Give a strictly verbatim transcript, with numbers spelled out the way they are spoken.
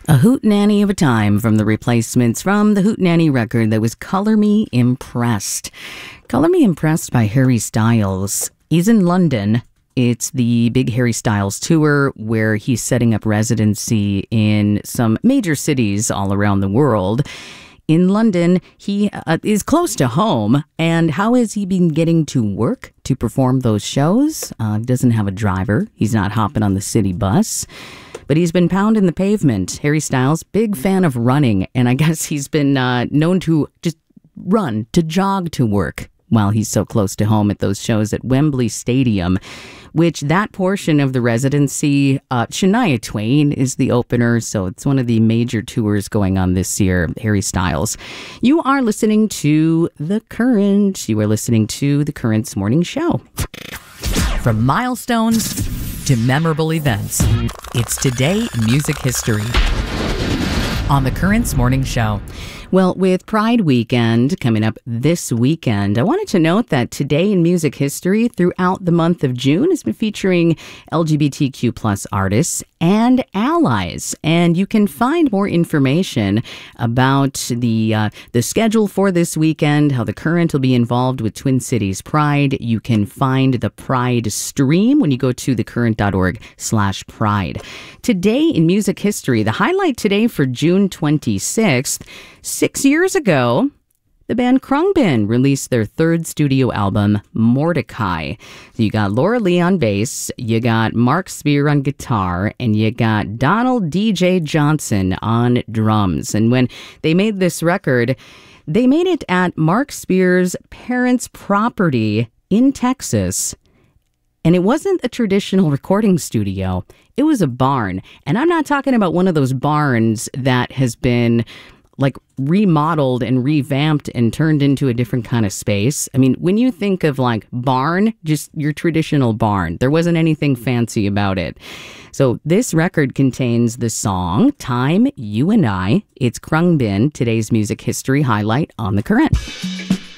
A hootenanny of a time from the Replacements, from the hootenanny record that was Color Me Impressed. Color Me Impressed by Harry Styles. He's in London. It's the big Harry Styles tour where he's setting up residency in some major cities all around the world. In London, he uh, is close to home. And how has he been getting to work to perform those shows? Uh, he doesn't have a driver. He's not hopping on the city bus. But he's been pounding the pavement. Harry Styles, big fan of running. And I guess he's been uh, known to just run, to jog to work while he's so close to home at those shows at Wembley Stadium, which that portion of the residency, uh, Shania Twain is the opener. So it's one of the major tours going on this year, Harry Styles. You are listening to The Current. You are listening to The Current's morning show. From milestones to memorable events, it's Today in Music History on The Current's morning show. Well, with Pride Weekend coming up this weekend, I wanted to note that Today in Music History throughout the month of June has been featuring L G B T Q plus artists and allies. And you can find more information about the uh, the schedule for this weekend, how The Current will be involved with Twin Cities Pride. You can find the Pride stream when you go to thecurrent.org slash pride. Today in Music History, the highlight today for June twenty-sixth, Six years ago, the band Khruangbin released their third studio album, Mordecai. So you got Laura Lee on bass, you got Mark Spear on guitar, and you got Donald D J Johnson on drums. And when they made this record, they made it at Mark Spear's parents' property in Texas. And it wasn't a traditional recording studio. It was a barn. And I'm not talking about one of those barns that has been like remodeled and revamped and turned into a different kind of space. I mean, when you think of like barn, just your traditional barn, there wasn't anything fancy about it. So this record contains the song Time, You and I. It's Khruangbin, today's music history highlight on The Current.